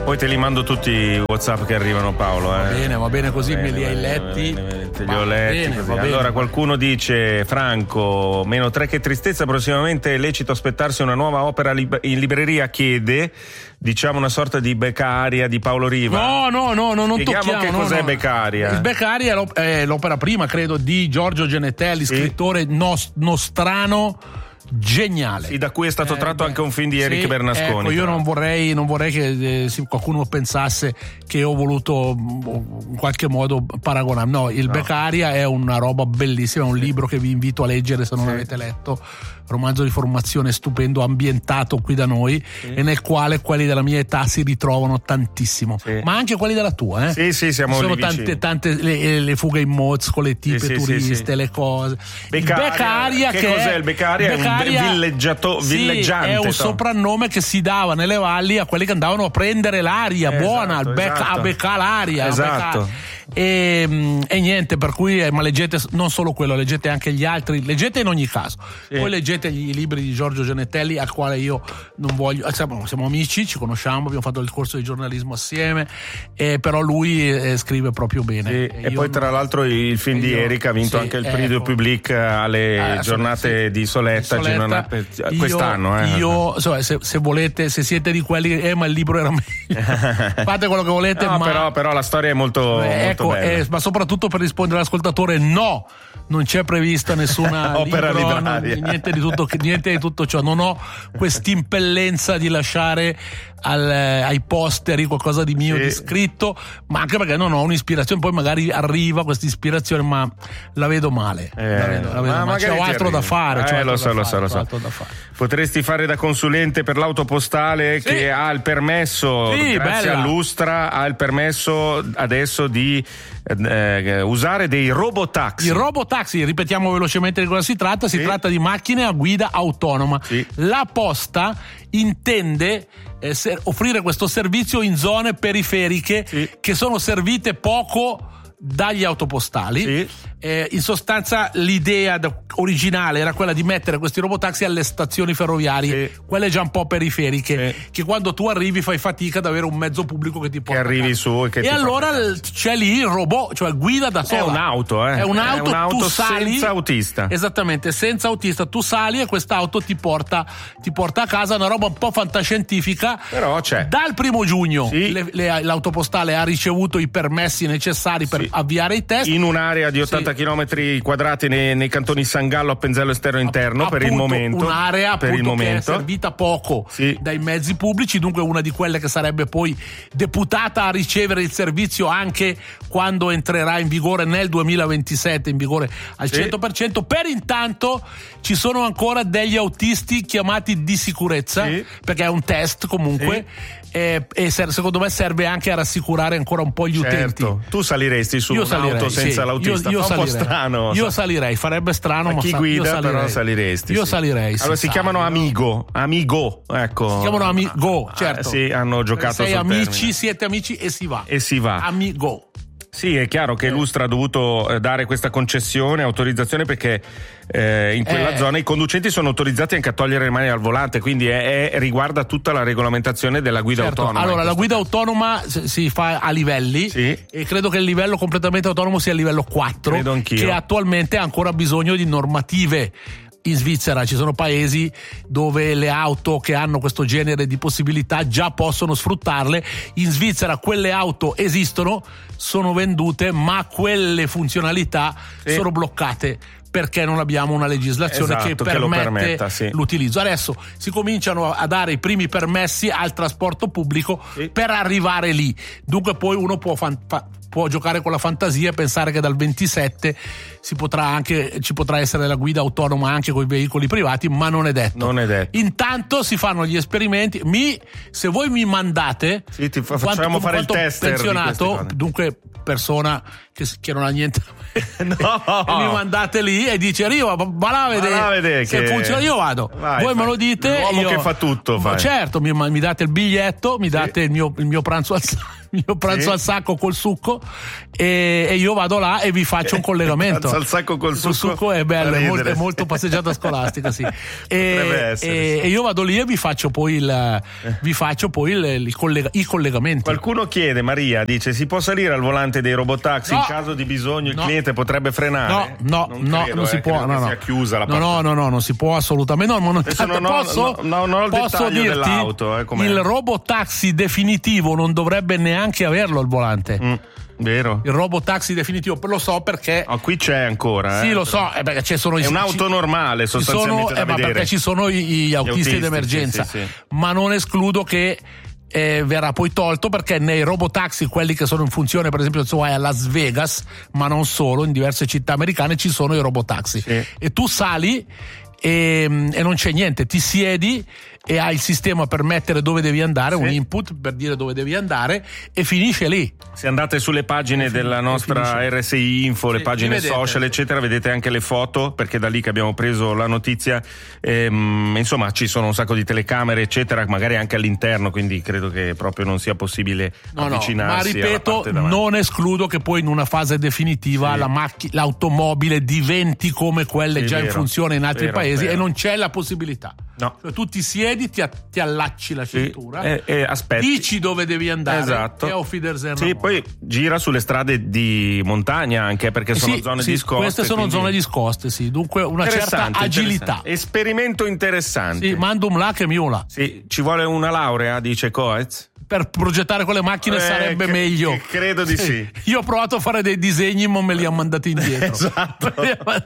Poi te li mando tutti i WhatsApp che arrivano, Paolo. Va bene così, me li hai letti. Te li ho letti. Bene, allora qualcuno dice: Franco, -3, che tristezza, prossimamente è lecito aspettarsi una nuova opera in libreria, chiede, diciamo, una sorta di Beccaria di Paolo Riva. No, non tocchiamo. Che cos'è Beccaria? Il Beccaria è l'opera prima, credo, di Giorgio Genetelli, scrittore nostrano geniale. Sì, da cui è stato tratto anche un film di Eric Bernasconi. Ecco, io non vorrei che qualcuno pensasse che ho voluto in qualche modo paragonare. No, il Beccaria è una roba bellissima, è un libro che vi invito a leggere se non avete letto. Romanzo di formazione stupendo, ambientato qui da noi, e nel quale quelli della mia età si ritrovano tantissimo, ma anche quelli della tua. Sì, siamo sono lì tante le fughe in moz con le tipe turiste, le cose. Beccaria, che cos'è il Beccaria? È un villeggiante. È un soprannome che si dava nelle valli a quelli che andavano a prendere l'aria buona, a beccare l'aria. Esatto. E niente, per cui ma leggete non solo quello, leggete anche gli altri, leggete in ogni caso. Poi leggete i libri di Giorgio Genetelli, al quale io non voglio, siamo amici, ci conosciamo, abbiamo fatto il corso di giornalismo assieme, però lui scrive proprio bene. E poi tra l'altro il film di Eric ha vinto anche il Prix du Public alle giornate di Soletta quest'anno. Se volete, se siete di quelli, ma il libro era meglio. Fate quello che volete, però la storia è molto bella. Ma soprattutto per rispondere all'ascoltatore, no, non c'è prevista nessuna opera libraria, niente di tutto ciò. Non ho quest'impellenza di lasciare ai posteri qualcosa di mio di scritto, ma anche perché non ho un'ispirazione. Poi magari arriva questa ispirazione, ma la vedo male. Ma c'ho altro da fare. Lo so. Potresti fare da consulente per l'autopostale che ha il permesso, grazie all'Ustra, ha il permesso adesso di usare dei robotaxi. I robotaxi, ripetiamo velocemente di cosa si tratta. Si tratta di macchine a guida autonoma. La Posta intende offrire questo servizio in zone periferiche che sono servite poco dagli autopostali. In sostanza l'idea originale era quella di mettere questi robotaxi alle stazioni ferroviarie, quelle già un po' periferiche, che quando tu arrivi fai fatica ad avere un mezzo pubblico che ti porta, che arrivi su e allora c'è lì il robot, cioè guida da sola. È un'auto tu sali, senza autista. Esattamente, senza autista, tu sali e quest'auto ti porta a casa. Una roba un po' fantascientifica, però c'è. Dal 1 giugno l'autopostale ha ricevuto i permessi necessari per avviare i test in un'area di 80 chilometri quadrati nei cantoni San Gallo, Appenzello esterno interno, per il momento. Un'area che è servita poco dai mezzi pubblici, dunque una di quelle che sarebbe poi deputata a ricevere il servizio anche quando entrerà in vigore nel 2027, in vigore al 100%. Per intanto ci sono ancora degli autisti chiamati di sicurezza, perché è un test comunque. E secondo me serve anche a rassicurare ancora un po' gli utenti. Tu saliresti su un'auto senza l'autista? Io fa un po' strano. Io salirei, farebbe strano, ma chi guida però saliresti. Io salirei. Allora si chiamano Amigo, ecco. Si chiamano Amigo, certo. Hanno giocato sul termine. Siete amici e si va. Amigo. Sì, è chiaro che l'Ustra ha dovuto dare questa concessione, autorizzazione, perché in quella zona i conducenti sono autorizzati anche a togliere le mani al volante, quindi riguarda tutta la regolamentazione della guida autonoma. Allora, la guida autonoma si fa a livelli, e credo che il livello completamente autonomo sia il livello 4, credo anch'io, che attualmente ha ancora bisogno di normative. In Svizzera ci sono paesi dove le auto che hanno questo genere di possibilità già possono sfruttarle. In Svizzera quelle auto esistono, sono vendute, ma quelle funzionalità sono bloccate perché non abbiamo una legislazione che permette l'utilizzo. Adesso si cominciano a dare i primi permessi al trasporto pubblico per arrivare lì. Dunque poi uno può giocare con la fantasia e pensare che dal 27 ci potrà essere la guida autonoma anche con i veicoli privati, ma non è detto. Intanto si fanno gli esperimenti. Se voi mi mandate, facciamo fare il tester pensionato, dunque persona che non ha niente e mi mandate lì e dice arriva, va là a vedere se funziona, io vado. Voi me lo dite, l'uomo che fa tutto. Certo, mi date il biglietto, mi date il mio pranzo al sacco col succo, e io vado là e vi faccio un collegamento. Al sacco col succo è bello, è molto passeggiata scolastica, sì. E io vado lì e vi faccio poi i collegamenti. Qualcuno chiede, Maria dice, si può salire al volante dei robotaxi in caso di bisogno, il cliente potrebbe frenare? Non si può, sia chiusa la parte. No, non si può assolutamente, non ho il posso dirti, dell'auto, il robotaxi definitivo non dovrebbe neanche averlo al volante. Vero. Il robotaxi definitivo, lo so perché. Qui c'è ancora. Sì, lo so, perché ci sono è un'auto normale sostanzialmente da vedere. Ma perché ci sono gli autisti d'emergenza. Sì. Ma non escludo che verrà poi tolto, perché nei robotaxi, quelli che sono in funzione, per esempio se vai a Las Vegas, ma non solo, in diverse città americane ci sono i robotaxi. Sì. E tu sali e non c'è niente, ti siedi e hai il sistema per mettere dove devi andare, un input per dire dove devi andare, e finisce lì. Se andate sulle pagine della nostra RSI Info, le pagine social eccetera, vedete anche le foto, perché da lì che abbiamo preso la notizia, insomma ci sono un sacco di telecamere eccetera, magari anche all'interno, quindi credo che proprio non sia possibile avvicinarsi. Ma ripeto, non escludo che poi in una fase definitiva l'automobile diventi come quelle già in funzione in altri paesi, e non c'è la possibilità. No. Cioè, tu ti siedi, ti allacci la cintura e aspetti, dici dove devi andare, esatto. E auf Wiedersehen. Sì, poi gira sulle strade di montagna anche, perché sono zone discoste. Queste sono zone discoste, sì. Dunque una certa agilità. Esperimento interessante. Sì, mandum là che miula. Sì, ci vuole una laurea, dice Coez. Per progettare quelle macchine sarebbe meglio. Credo di sì. Io ho provato a fare dei disegni, ma me li ha mandati indietro. Esatto.